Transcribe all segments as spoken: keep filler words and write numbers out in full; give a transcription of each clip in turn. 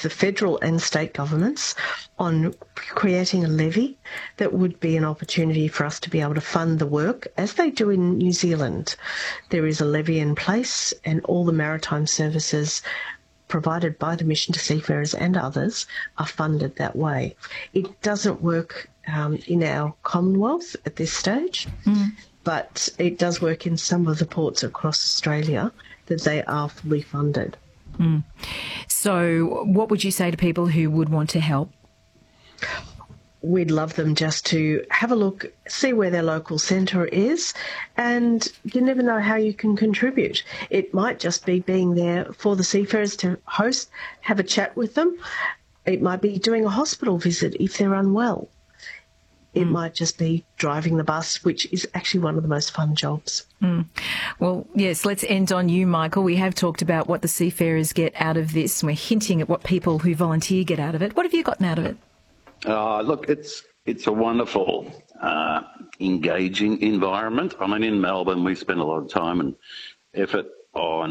the federal and state governments on creating a levy that would be an opportunity for us to be able to fund the work, as they do in New Zealand. There is a levy in place, and all the maritime services provided by the Mission to Seafarers and others are funded that way. It doesn't work um, in our Commonwealth at this stage, mm. but it does work in some of the ports across Australia that they are fully funded. Mm. So what would you say to people who would want to help? We'd love them just to have a look, see where their local centre is, and you never know how you can contribute. It might just be being there for the seafarers to host, have a chat with them. It might be doing a hospital visit if they're unwell. It mm. might just be driving the bus, which is actually one of the most fun jobs. Mm. Well, yes, let's end on you, Michael. We have talked about what the seafarers get out of this, and we're hinting at what people who volunteer get out of it. What have you gotten out of it? Uh, look, it's it's a wonderful, uh, engaging environment. I mean, in Melbourne, we spend a lot of time and effort on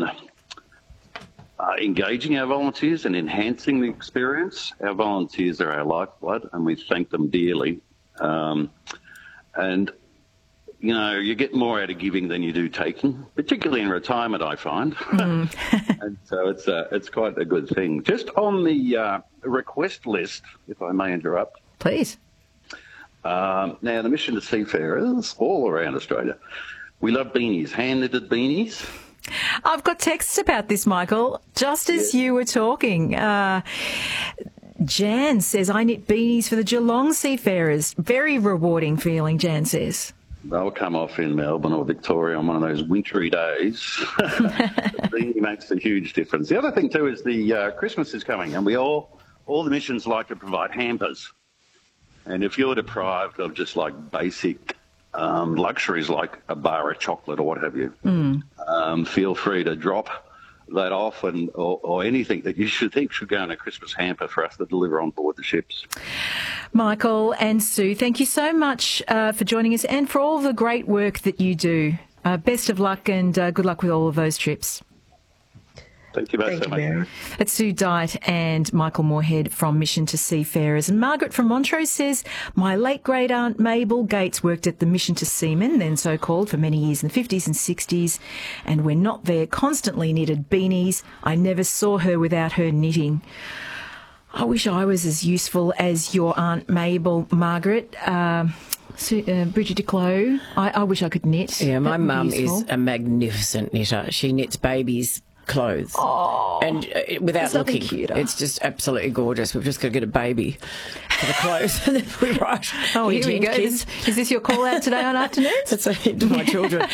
uh, engaging our volunteers and enhancing the experience. Our volunteers are our lifeblood, and we thank them dearly. Um, and, you know, you get more out of giving than you do taking, particularly in retirement, I find. Mm. And so it's uh, it's quite a good thing. Just on the uh, request list, if I may interrupt. Please. Um, now, the Mission to Seafarers all around Australia, we love beanies, hand-knitted beanies. I've got texts about this, Michael, just as yes. you were talking. Uh, Jan says, I knit beanies for the Geelong seafarers. Very rewarding feeling, Jan says. They'll come off in Melbourne or Victoria on one of those wintry days. The beanie makes a huge difference. The other thing, too, is the uh, Christmas is coming, and we all, all the missions like to provide hampers. And if you're deprived of just like basic um, luxuries like a bar of chocolate or what have you, mm. um, feel free to drop that off and or, or anything that you should think should go in a Christmas hamper for us to deliver on board the ships. Michael and Sue, thank you so much uh, for joining us and for all the great work that you do. Uh, best of luck and uh, good luck with all of those trips. Thank you both so much. It's Sue Dyett and Michael Moorhead from Mission to Seafarers. And Margaret from Montrose says, my late great aunt Mabel Gates worked at the Mission to Seamen, then so called, for many years in the fifties and sixties. And when not there, constantly knitted beanies. I never saw her without her knitting. I wish I was as useful as your Aunt Mabel, Margaret. Uh, Uh, Bridget DeClough, I, I wish I could knit. Yeah, my mum is a magnificent knitter. She knits babies' clothes. Oh, and uh, without looking, cuter. It's just absolutely gorgeous. We've just got to get a baby for the clothes and then we write. Oh, here we go. Is, is this your call out today on afternoons? That's a hint to my children.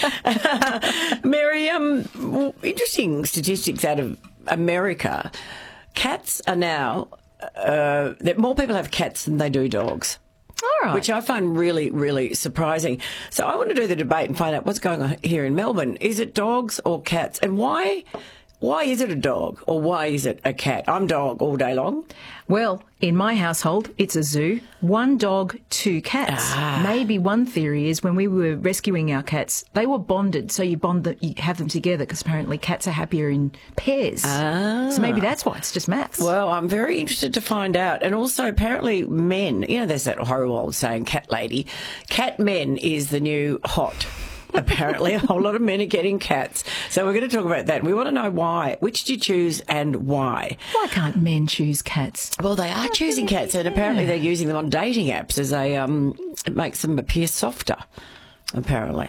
Mary, um, well, interesting statistics out of America. Cats are now, uh, that more people have cats than they do dogs. All right. Which I find really, really surprising. So I want to do the debate and find out what's going on here in Melbourne. Is it dogs or cats? And why why is it a dog or why is it a cat? I'm dog all day long. Well, in my household, it's a zoo. One dog, two cats. Ah. Maybe one theory is when we were rescuing our cats, they were bonded, so you bond them, you have them together because apparently cats are happier in pairs. Ah. So maybe that's why it's just maths. Well, I'm very interested to find out. And also, apparently, men, you know, there's that horrible old saying, cat lady. Cat men is the new hot. Apparently, a whole lot of men are getting cats. So we're going to talk about that. We want to know why. Which do you choose and why? Why can't men choose cats? Well, they are choosing cats, and apparently they're using them on dating apps as a um, it makes them appear softer. Apparently.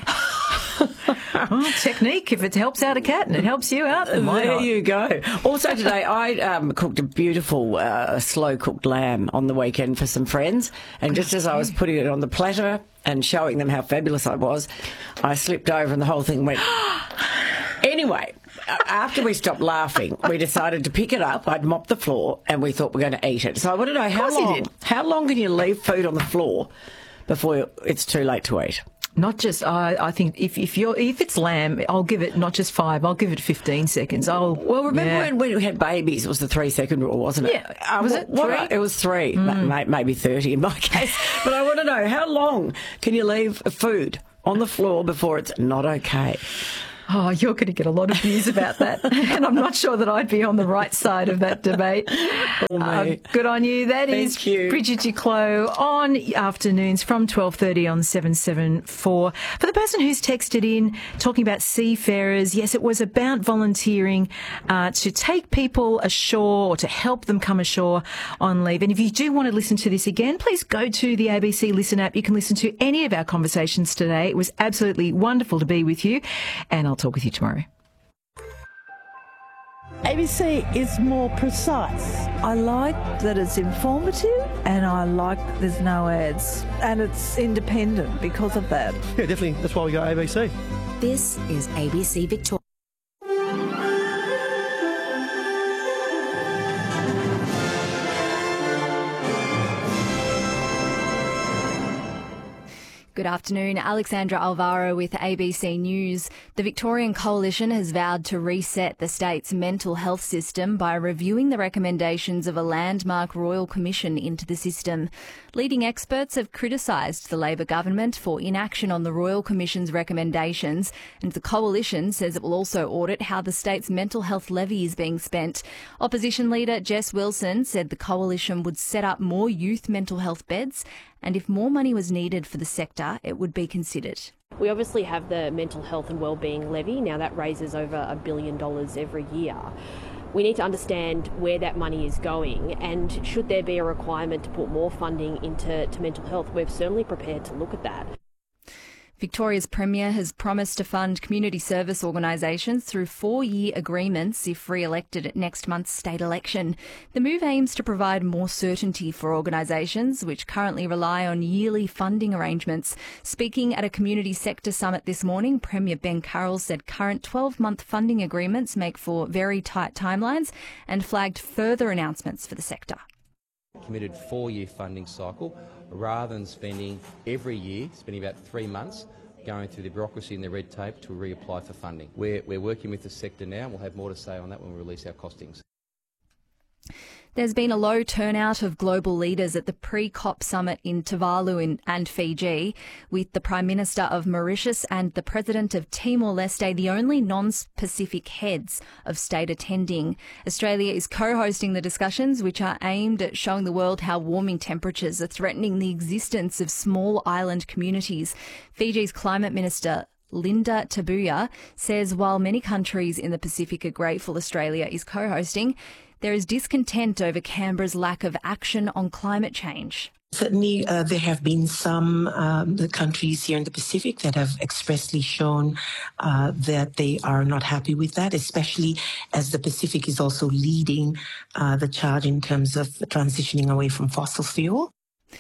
Well, technique, if it helps out a cat and it helps you out, then why there not? you go. Also today, I um, cooked a beautiful uh, slow-cooked lamb on the weekend for some friends, and just as I was putting it on the platter and showing them how fabulous I was, I slipped over and the whole thing went... Anyway, after we stopped laughing, we decided to pick it up. I'd mopped the floor and we thought we we're going to eat it. So I want to know how long, how long can you leave food on the floor before it's too late to eat? Not just, I, I think if if you're if it's lamb, I'll give it not just five, I'll give it fifteen seconds. I'll well remember yeah. when, when we had babies, it was the three second rule, wasn't it? Yeah, uh, was it what, three? What, it was three, Mm. maybe thirty in my case. But I want to know how long can you leave food on the floor before it's not okay? Oh, you're going to get a lot of views about that. And I'm not sure that I'd be on the right side of that debate. Oh, uh, good on you. That Thank is you. Bridget Duclos on afternoons from twelve thirty on seven seven four. For the person who's texted in talking about seafarers, yes, it was about volunteering uh, to take people ashore or to help them come ashore on leave. And if you do want to listen to this again, please go to the A B C Listen app. You can listen to any of our conversations today. It was absolutely wonderful to be with you, and I'll talk with you tomorrow. A B C is more precise. I like that it's informative, and I like there's no ads, and it's independent because of that. Yeah, definitely. That's why we go A B C. This is A B C Victoria. Good afternoon. Alexandra Alvaro with A B C News. The Victorian Coalition has vowed to reset the state's mental health system by reviewing the recommendations of a landmark royal commission into the system. Leading experts have criticised the Labor government for inaction on the Royal Commission's recommendations, and the Coalition says it will also audit how the state's mental health levy is being spent. Opposition leader Jess Wilson said the Coalition would set up more youth mental health beds, and if more money was needed for the sector, it would be considered. We obviously have the mental health and wellbeing levy. Now that raises over a billion dollars every year. We need to understand where that money is going, and should there be a requirement to put more funding into to mental health, we're certainly prepared to look at that. Victoria's Premier has promised to fund community service organisations through four-year agreements if re-elected at next month's state election. The move aims to provide more certainty for organisations which currently rely on yearly funding arrangements. Speaking at a community sector summit this morning, Premier Ben Carroll said current twelve-month funding agreements make for very tight timelines and flagged further announcements for the sector. Committed four-year funding cycle rather than spending every year, spending about three months going through the bureaucracy and the red tape to reapply for funding. We're, we're working with the sector now, and we'll have more to say on that when we release our costings. There's been a low turnout of global leaders at the pre-COP summit in Tuvalu in, and Fiji, with the Prime Minister of Mauritius and the President of Timor-Leste the only non-Pacific heads of state attending. Australia is co-hosting the discussions, which are aimed at showing the world how warming temperatures are threatening the existence of small island communities. Fiji's Climate Minister Linda Tabuya says while many countries in the Pacific are grateful Australia is co-hosting, there is discontent over Canberra's lack of action on climate change. Certainly, uh, there have been some um, the countries here in the Pacific that have expressly shown uh, that they are not happy with that, especially as the Pacific is also leading uh, the charge in terms of transitioning away from fossil fuel.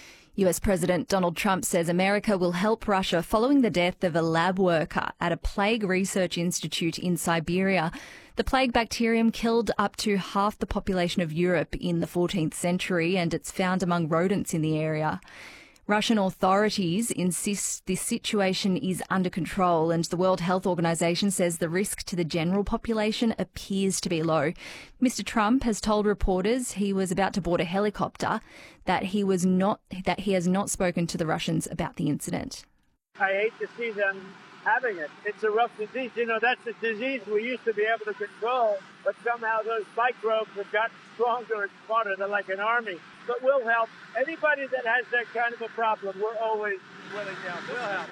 U S President Donald Trump says America will help Russia following the death of a lab worker at a plague research institute in Siberia. The plague bacterium killed up to half the population of Europe in the fourteenth century, and it's found among rodents in the area. Russian authorities insist this situation is under control, and the World Health Organization says the risk to the general population appears to be low. Mister Trump has told reporters he was about to board a helicopter, that he was not that he has not spoken to the Russians about the incident. I hate to see them having it. It's a rough disease. You know, that's a disease we used to be able to control, but somehow those microbes have gotten stronger and smarter. They're like an army. But we'll help. Anybody that has that kind of a problem, we're always willing to help. We'll help.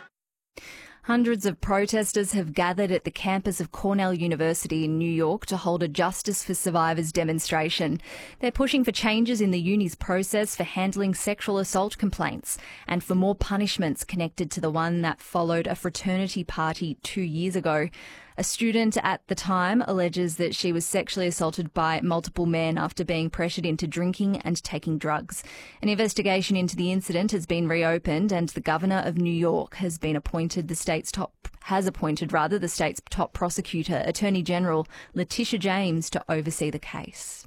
Hundreds of protesters have gathered at the campus of Cornell University in New York to hold a Justice for Survivors demonstration. They're pushing for changes in the uni's process for handling sexual assault complaints and for more punishments connected to the one that followed a fraternity party two years ago. A student at the time alleges that she was sexually assaulted by multiple men after being pressured into drinking and taking drugs. An investigation into the incident has been reopened, and the Governor of New York has been appointed the state's top has appointed rather the state's top prosecutor, Attorney General Letitia James, to oversee the case.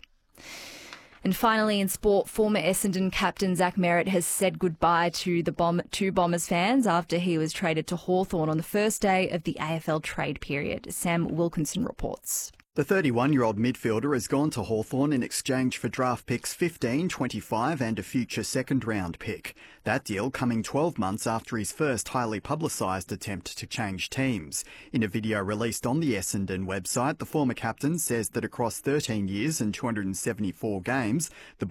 And finally, in sport, former Essendon captain Zach Merrett has said goodbye to the bomb- two Bombers fans after he was traded to Hawthorn on the first day of the A F L trade period. Sam Wilkinson reports. The thirty-one-year-old midfielder has gone to Hawthorn in exchange for draft picks fifteen, twenty-five and a future second-round pick. That deal coming twelve months after his first highly publicised attempt to change teams. In a video released on the Essendon website, the former captain says that across thirteen years and two hundred seventy-four games, the